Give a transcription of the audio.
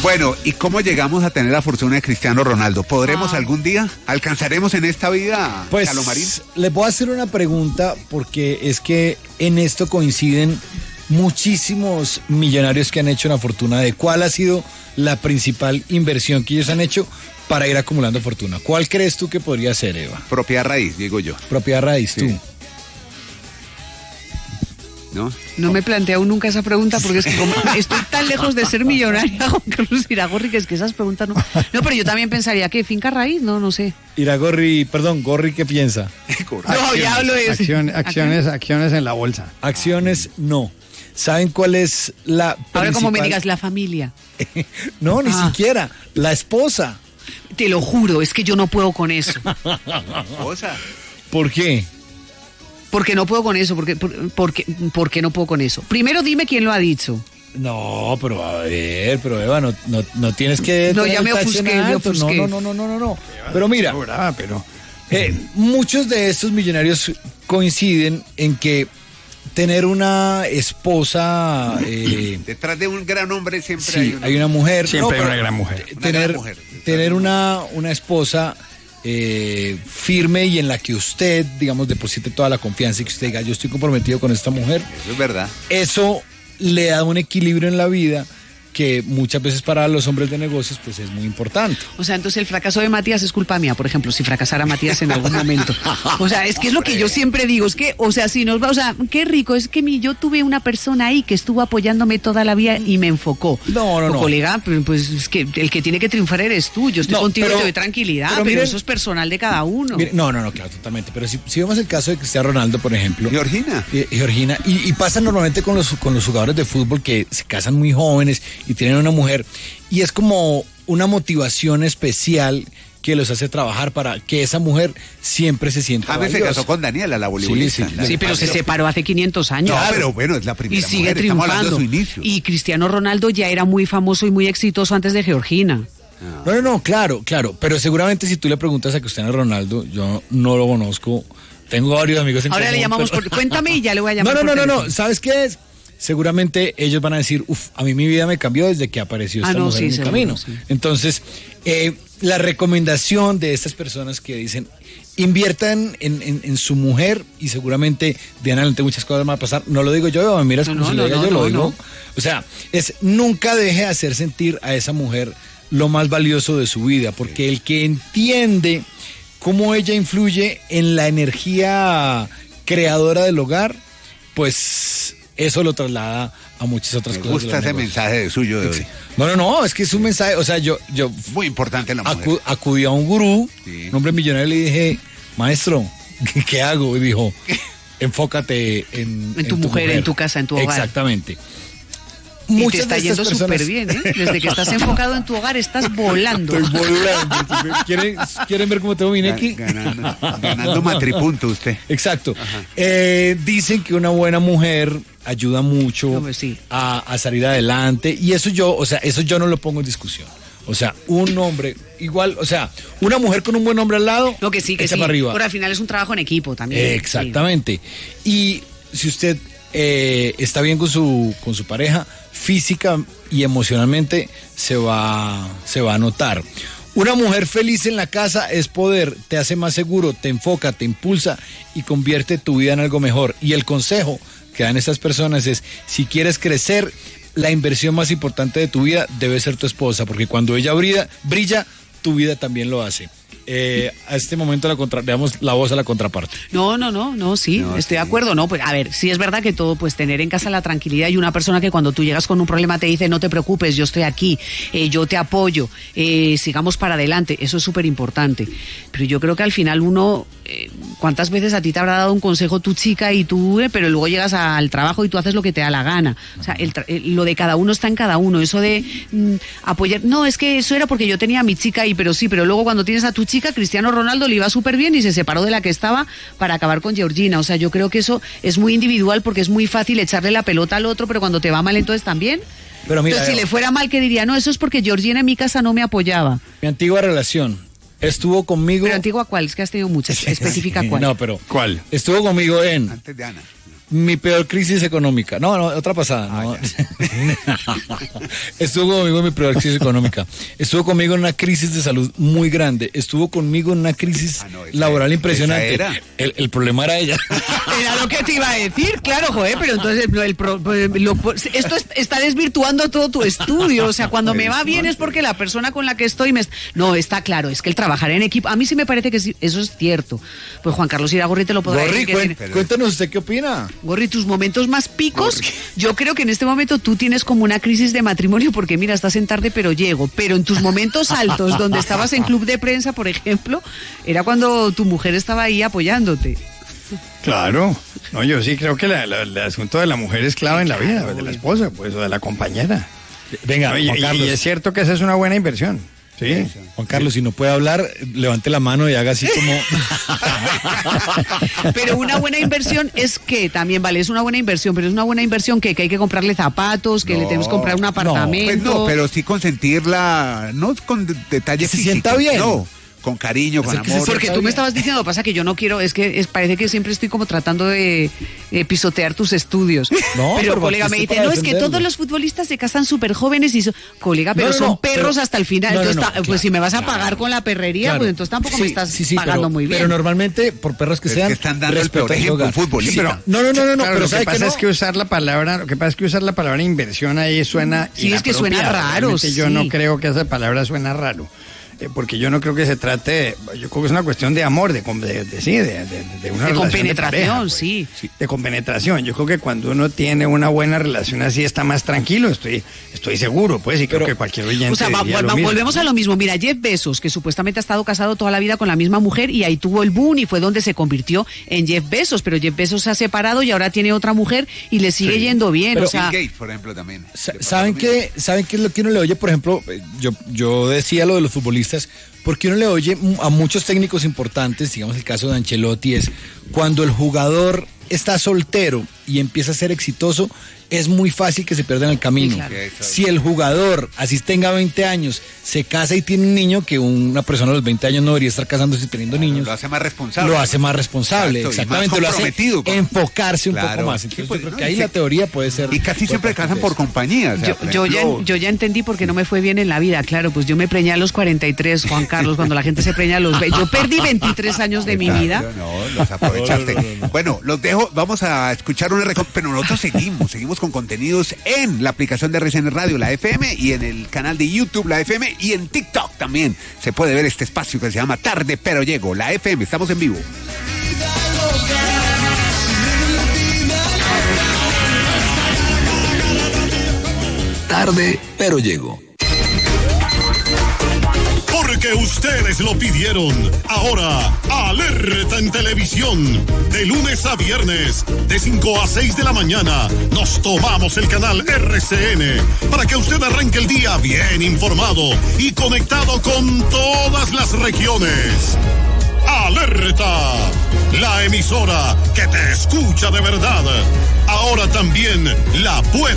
Bueno, ¿y cómo llegamos a tener la fortuna de Cristiano Ronaldo? ¿Podremos algún día? ¿Alcanzaremos en esta vida, Pues, Calomarín? les voy a hacer una pregunta porque es que en esto coinciden muchísimos millonarios que han hecho una fortuna. ¿De cuál ha sido la principal inversión que ellos han hecho para ir acumulando fortuna? ¿Cuál crees tú que podría ser, Eva? Propiedad raíz, digo yo. Propiedad raíz, tú. Sí. ¿No? No me planteo aún nunca esa pregunta porque es que como estoy tan lejos de ser millonaria, Juan Carlos Iragorri, que es que esas preguntas no. No, pero yo también pensaría que finca raíz, no sé. Gorri, ¿qué piensa? No, ya hablo de Acciones en la bolsa. Acciones, no. ¿Saben cuál es la principal? Ahora como me digas, la familia. No, ni siquiera. La esposa. Te lo juro, es que yo no puedo con eso. Cosa. ¿Por qué? Porque no puedo con eso, porque no puedo con eso. Primero dime quién lo ha dicho. No, pero a ver, pero Eva, no tienes que... No, ya me ofusqué. No. Pero mira, muchos de estos millonarios coinciden en que tener una esposa... Detrás de un gran hombre siempre hay una mujer. Siempre hay una gran mujer. Tener una esposa... firme y en la que usted, digamos, deposite toda la confianza y que usted diga, yo estoy comprometido con esta mujer. Eso es verdad. Eso le da un equilibrio en la vida que muchas veces para los hombres de negocios pues es muy importante. O sea, entonces el fracaso de Matías es culpa mía, por ejemplo, si fracasara Matías en algún momento. O sea, es que es lo que yo siempre digo, es que, o sea, si nos va, o sea, qué rico, es que yo tuve una persona ahí que estuvo apoyándome toda la vida y me enfocó. No. Colega, pues es que el que tiene que triunfar eres tú, yo estoy contigo y te doy tranquilidad, pero miren, eso es personal de cada uno. Miren, no, claro, totalmente, pero si vemos el caso de Cristiano Ronaldo, por ejemplo. Georgina. Y pasa normalmente con los jugadores de fútbol que se casan muy jóvenes y tienen una mujer. Y es como una motivación especial que los hace trabajar para que esa mujer siempre se sienta James se casó con Daniela, la voleibolista. Sí, pero se separó hace 500 años. No, pero bueno, es la primera y sigue mujer, estamos hablando triunfando. de su inicio. Y Cristiano Ronaldo ya era muy famoso y muy exitoso antes de Georgina. No, claro. Pero seguramente si tú le preguntas a Cristiano Ronaldo, yo no lo conozco. Tengo varios amigos en Ahora común, le llamamos cuéntame y ya le voy a llamar. No. ¿Sabes qué es? Seguramente ellos van a decir, a mí mi vida me cambió desde que apareció esta mujer en mi camino. Sí. Entonces, la recomendación de estas personas que dicen, inviertan en su mujer y seguramente de adelante muchas cosas van a pasar. No lo digo yo, me miras como si lo diga yo, lo digo. O sea, nunca deje de hacer sentir a esa mujer lo más valioso de su vida, porque el que entiende cómo ella influye en la energía creadora del hogar, pues... eso lo traslada a muchas otras cosas. Me gusta ese mensaje de suyo de hoy. No, es que es un mensaje, o sea, yo muy importante la mujer. Acudí a un gurú, un hombre millonario, y le dije, maestro, ¿qué hago? Y dijo, enfócate en tu mujer, en tu casa, en tu hogar. Exactamente. Y te está yendo súper bien, ¿eh? Desde que estás enfocado en tu hogar, estás volando. Estoy volando. ¿Quieren ver cómo tengo mi Neki? Ganando matripunto usted. Exacto. Dicen que una buena mujer ayuda mucho a salir adelante. Y eso yo no lo pongo en discusión. O sea, un hombre igual, o sea, una mujer con un buen hombre al lado, que sí, para arriba. Pero al final es un trabajo en equipo también. Exactamente. Y si usted está bien con su pareja, física y emocionalmente se va a notar. Una mujer feliz en la casa es poder, te hace más seguro, te enfoca, te impulsa y convierte tu vida en algo mejor. Y el consejo que dan estas personas es, si quieres crecer, la inversión más importante de tu vida debe ser tu esposa, porque cuando ella brilla, tu vida también lo hace. A este momento veamos la voz a la contraparte. Sí, estoy de acuerdo, no, pues a ver, sí es verdad que todo, pues tener en casa la tranquilidad y una persona que cuando tú llegas con un problema te dice, no te preocupes, yo estoy aquí, yo te apoyo, sigamos para adelante, eso es súper importante. Pero yo creo que al final uno, ¿cuántas veces a ti te habrá dado un consejo tu chica y tú, pero luego llegas al trabajo y tú haces lo que te da la gana? O sea, lo de cada uno está en cada uno, eso de apoyar, no, es que eso era porque yo tenía a mi chica ahí, pero luego cuando tienes a tu chica, Cristiano Ronaldo le iba súper bien y se separó de la que estaba para acabar con Georgina. O sea, yo creo que eso es muy individual porque es muy fácil echarle la pelota al otro, pero cuando te va mal entonces también. Pero mira, entonces, si le fuera mal, ¿qué diría? No, eso es porque Georgina en mi casa no me apoyaba. Mi antigua relación estuvo conmigo... ¿Pero antigua cuál? Es que has tenido muchas. Específica cuál. No, pero... ¿Cuál? Estuvo conmigo antes de Ana. Mi peor crisis económica. No, otra pasada. No. Estuvo conmigo en mi peor crisis económica. Estuvo conmigo en una crisis de salud muy grande. Estuvo conmigo en una crisis laboral impresionante. El problema era ella. Era lo que te iba a decir, claro, joder, pero entonces esto está desvirtuando todo tu estudio. O sea, cuando me va bien es porque la persona con la que estoy No, está claro, es que el trabajar en equipo, a mí sí me parece que sí, eso es cierto. Pues Juan Carlos Iragorri te lo podrá decir. Cuéntanos usted qué opina. Gorri, tus momentos más picos, yo creo que en este momento tú tienes como una crisis de matrimonio porque mira, estás en Tarde pero llego, pero en tus momentos altos, donde estabas en club de prensa, por ejemplo, era cuando tu mujer estaba ahí apoyándote. Claro, no, yo sí creo que el asunto de la mujer es clave en la vida, de la esposa, pues, o de la compañera. Venga, no, Juan Carlos. Y es cierto que esa es una buena inversión. Sí. Juan Carlos, si no puede hablar, levante la mano y haga así como... Pero una buena inversión es que también, vale, es una buena inversión, pero es una buena inversión que hay que comprarle zapatos, que le tenemos que comprar un apartamento. Pues pero sí consentirla, no con detalles físicos. Se sienta bien. No. Con cariño, con amor. Porque tú me estabas diciendo, pasa que yo no quiero, parece que siempre estoy como tratando de pisotear tus estudios. No, pero colega me dice, no, es que todos los futbolistas se casan súper jóvenes y colega, pero son perros hasta el final. Pues si me vas a pagar con la perrería, pues entonces tampoco me estás pagando muy bien. Pero normalmente, por perros que sean, que están dando el peor ejemplo futbolista. No, claro, pero lo que pasa es que usar la palabra, inversión ahí suena sí, es que suena raro. Yo no creo que esa palabra suena raro. Porque yo no creo que se trate, yo creo que es una cuestión de amor, de una relación compenetración, de pareja, pues, sí, de compenetración. Yo creo que cuando uno tiene una buena relación así está más tranquilo, estoy seguro, pues, y creo que cualquier oyente. O sea, volvemos a lo mismo. Mira, Jeff Bezos, que supuestamente ha estado casado toda la vida con la misma mujer y ahí tuvo el boom y fue donde se convirtió en Jeff Bezos, pero Jeff Bezos se ha separado y ahora tiene otra mujer y le sigue yendo bien. Pero o sea, Bill Gates, por ejemplo, también. ¿Saben qué es lo que uno le oye? Por ejemplo, yo decía lo de los futbolistas, porque uno le oye a muchos técnicos importantes, digamos el caso de Ancelotti, es cuando el jugador está soltero y empieza a ser exitoso, es muy fácil que se pierda en el camino. Claro. Si el jugador, así tenga 20 años, se casa y tiene un niño, que una persona a los 20 años no debería estar casándose y teniendo niños. Lo hace más responsable. Lo hace más responsable, exacto, exactamente. Lo hace enfocarse un poco más. Entonces, yo creo que ahí la teoría puede ser... Y casi siempre casan por compañía. O sea, yo ya entendí por qué no me fue bien en la vida. Claro, pues yo me preñé a los 43, Juan Carlos, cuando la gente se preña a los 20. Yo perdí 23 años de mi vida. No, los aprovechaste. No. Bueno, los dejo. Vamos a escuchar pero nosotros seguimos con contenidos en la aplicación de RCN Radio, la FM, y en el canal de YouTube, la FM, y en TikTok también se puede ver este espacio que se llama Tarde pero Llego, la FM. Estamos en vivo. Tarde pero Llego. Porque ustedes lo pidieron. Ahora, alerta en televisión. De lunes a viernes, de 5 a 6 de la mañana, nos tomamos el canal RCN para que usted arranque el día bien informado y conectado con todas las regiones. Alerta, la emisora que te escucha de verdad. Ahora también la puede